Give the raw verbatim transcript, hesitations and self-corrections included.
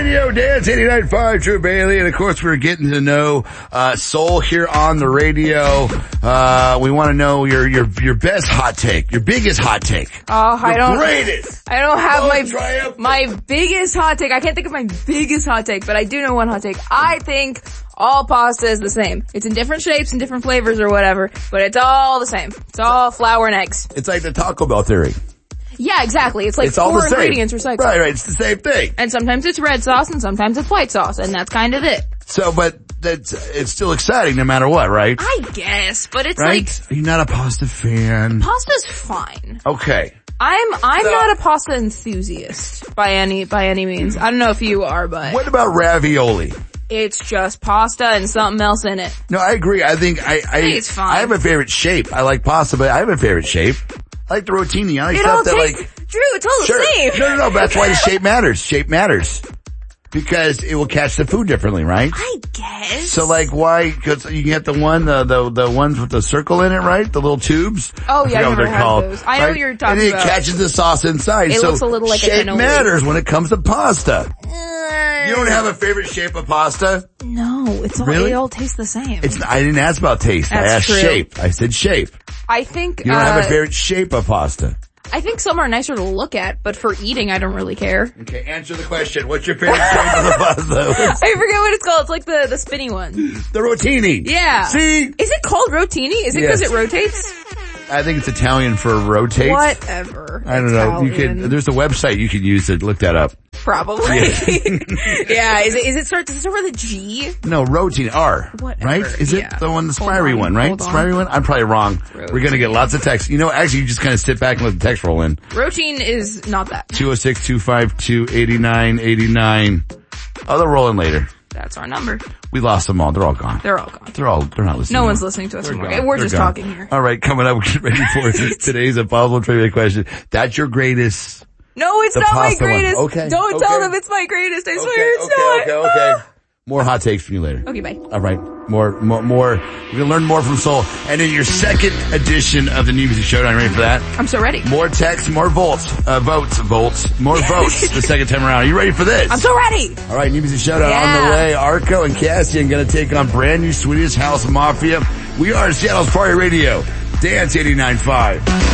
Radio, Dance eighty-nine point five, Drew Bailey, and of course we're getting to know, uh, Soul here on the radio. Uh, we want to know your, your, your best hot take, your biggest hot take. Oh, I your don't, greatest. I don't have Most my, triumphant. my biggest hot take. I can't think of my biggest hot take, but I do know one hot take. I think all pasta is the same. It's in different shapes and different flavors or whatever, but it's all the same. It's all flour and eggs. It's like the Taco Bell theory. Yeah, exactly. It's like It's all four the same. ingredients recycled. Right, right. It's the same thing. And sometimes it's red sauce and sometimes it's white sauce, and that's kind of it. So, but that's, it's still exciting no matter what, right? I guess, but it's Right? like, Are you not a pasta fan? pasta's fine. Okay. I'm, I'm So- not a pasta enthusiast by any, by any means. I don't know if you are, but What about ravioli? it's just pasta and something else in it. No, I agree. I think I, I, think it's fine. I have a favorite shape. I like pasta, but I have a favorite shape. I like the rotini. I like It stuff all that tastes, like, Drew, it's all sure. the same. No, no, no, but that's why the shape matters. Shape matters. Because it will catch the food differently, right? I guess. So like why, cause you get the one, the, the, the ones with the circle in it, right? The little tubes. Oh, I yeah, forgot I've what never they're had called, those. I know right? what you're talking And it about. catches the sauce inside. It so looks a little like a shape cannoli. matters when it comes to pasta. You don't have a favorite shape of pasta? No, it's all, Really? it all tastes the same. It's, I didn't ask about taste. I That's asked true. shape. I said shape. I think, You don't uh, have a favorite shape of pasta. I think some are nicer to look at, but for eating, I don't really care. Okay, answer the question. What's your favorite shape of the pasta? I forget what it's called. It's like the, the spinny one. The rotini. Yeah. See? Is it called rotini? Is it because Yes. it rotates? I think it's Italian for rotate. Whatever. I don't know. You Italian. can, there's a website you can use to look that up. Probably. Yeah, is it, is it start, does it start with a G? No, rotini, R. Whatever, Right? Is it yeah. the one, the Hold spiry on, one, right? hold on. Spiry one? I'm probably wrong. We're gonna get lots of text. You know, actually you just kind of sit back and let the text roll in. Rotine is not that. two oh six, two five two, eight nine eight nine. Oh, they'll roll in later. That's our number. We lost them all. They're all gone. They're all gone. They're all, they're not listening. No one's anymore. listening to us They're anymore. gone. We're They're just gone. talking here. All right, coming up, we're getting ready for today's Impossible Trivia question. That's your greatest. No, it's The not my pasta one. greatest. Okay, Don't okay. tell them it's my greatest. I Okay, swear it's okay, not. okay, okay. More hot takes from you later. Okay, bye. All right, more, more, more. We're gonna learn more from Soul. And in your second edition of the New Music Showdown, ready for that? I'm so ready. More texts, more volts, uh, votes, volts, more votes the second time around. Are you ready for this? I'm so ready. All right, New Music Showdown Yeah. on the way. Arco and Cassian gonna take on brand new Swedish House Mafia. We are Seattle's Party Radio. Dance eighty-nine point five.